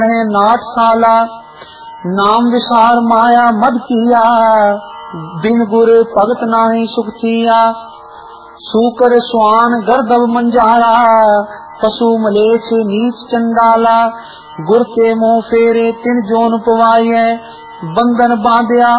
नाटशाला नाम विसार माया मद किया, बिन गुर भगत नाही सुख थिया। सूकर स्वान गर्दव मंजारा, पशु मलेच्छ नीच चंडाला। गुर के मोह फेरे तिन जोन पवाइए, बंधन बांधिया